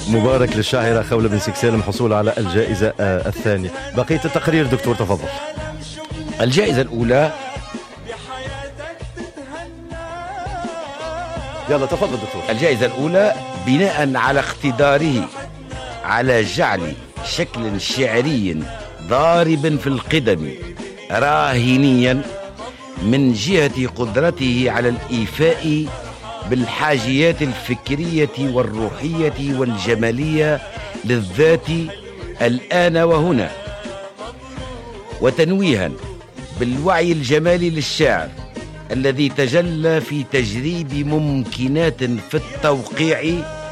مبارك للشاعرة خولة بن سكسالم حصول على الجائزة الثانية. بقية التقرير دكتور تفضل. الجائزة الأولى، يلا تفضل دكتور. الجائزة الأولى بناء على اقتداره على جعل شكل شعري ضارب في القدم راهنيا من جهة قدرته على الإيفاء بالحاجيات الفكرية والروحية والجمالية للذات الآن وهنا، وتنويها بالوعي الجمالي للشاعر الذي تجلى في تجريب ممكنات في التوقيع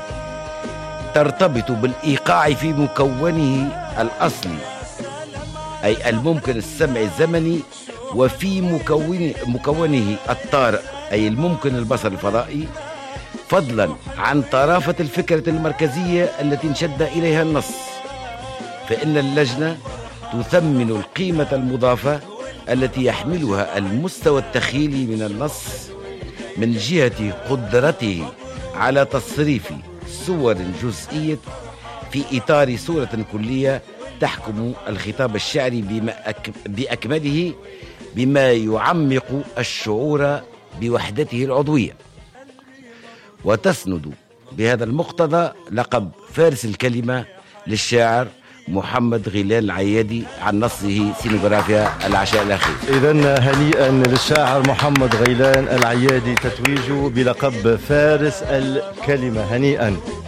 ترتبط بالإيقاع في مكونه الأصلي أي الممكن السمع الزمني، وفي مكونه الطارئ أي الممكن البصر الفضائي، فضلا عن طرافة الفكرة المركزية التي انشد إليها النص. فإن اللجنة تثمن القيمة المضافة التي يحملها المستوى التخيلي من النص من جهة قدرته على تصريف صور جزئية في إطار صورة كلية تحكم الخطاب الشعري بأكمله، بما يعمق الشعور بوحدته العضوية، وتسند بهذا المقتضى لقب فارس الكلمة للشاعر محمد غيلان العيادي عن نصه سينوغرافيا العشاء الأخير. إذن هنيئا للشاعر محمد غيلان العيادي تتويجه بلقب فارس الكلمة، هنيئا.